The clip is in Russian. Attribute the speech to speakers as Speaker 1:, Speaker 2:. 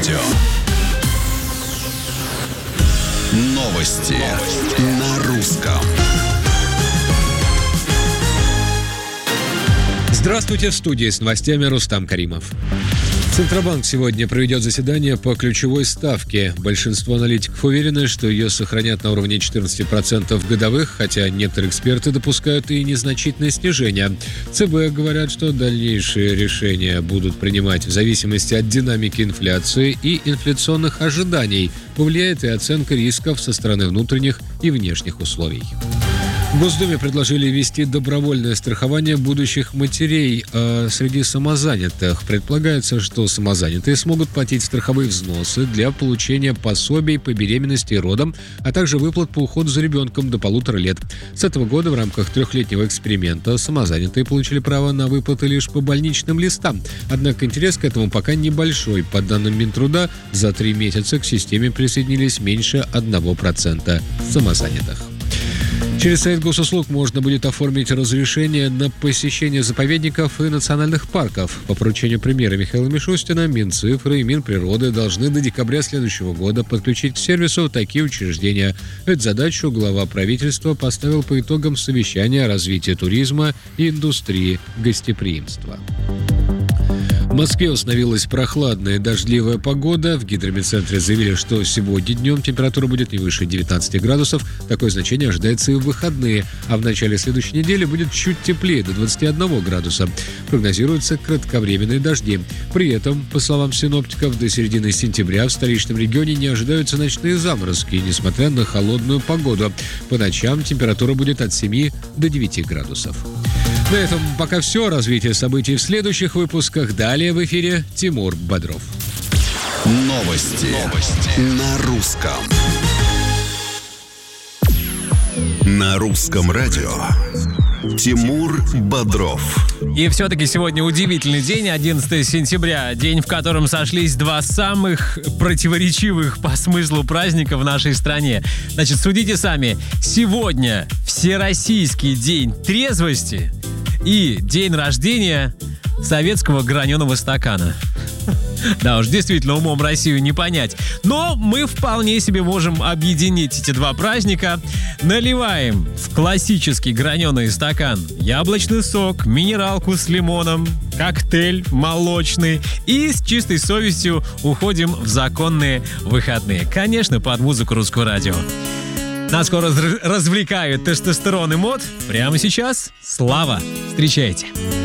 Speaker 1: радио. Новости на русском.
Speaker 2: Здравствуйте, в студии с новостями Рустам Каримов. Центробанк сегодня проведет заседание по ключевой ставке. Большинство аналитиков уверены, что ее сохранят на уровне 14% годовых, хотя некоторые эксперты допускают и незначительное снижение. ЦБ говорят, что дальнейшие решения будут принимать в зависимости от динамики инфляции и инфляционных ожиданий. Повлияет и оценка рисков со стороны внутренних и внешних условий. В Госдуме предложили ввести добровольное страхование будущих матерей среди самозанятых. Предполагается, что самозанятые смогут платить страховые взносы для получения пособий по беременности и родам, а также выплат по уходу за ребенком до 1,5 лет. С этого года в рамках 3-летнего эксперимента самозанятые получили право на выплаты лишь по больничным листам. Однако интерес к этому пока небольшой. По данным Минтруда, за 3 месяца к системе присоединились меньше 1% самозанятых. Через сайт госуслуг можно будет оформить разрешение на посещение заповедников и национальных парков. По поручению премьера Михаила Мишустина, Минцифры и Минприроды должны до декабря следующего года подключить к сервису такие учреждения. Эту задачу глава правительства поставил по итогам совещания о развитии туризма и индустрии гостеприимства. В Москве установилась прохладная и дождливая погода. В гидрометцентре заявили, что сегодня днем температура будет не выше 19 градусов. Такое значение ожидается и в выходные. А в начале следующей недели будет чуть теплее, до 21 градуса. Прогнозируются кратковременные дожди. При этом, по словам синоптиков, до середины сентября в столичном регионе не ожидаются ночные заморозки, несмотря на холодную погоду. По ночам температура будет от 7 до 9 градусов. На этом пока все. Развитие событий в следующих выпусках. Далее в эфире Тимур Бодров.
Speaker 1: Новости на русском. На русском радио. Тимур Бодров.
Speaker 3: И все-таки сегодня удивительный день, 11 сентября, день, в котором сошлись два самых противоречивых по смыслу праздника в нашей стране. Значит, судите сами, сегодня Всероссийский день трезвости и день рождения советского граненого стакана. Да уж, действительно, умом Россию не понять. Но мы вполне себе можем объединить эти два праздника. Наливаем в классический граненый стакан яблочный сок, минералку с лимоном, коктейль молочный и с чистой совестью уходим в законные выходные. Конечно, под музыку Русского радио. Нас скоро развлекают тестостерон и мод. Прямо сейчас Слава. Встречайте.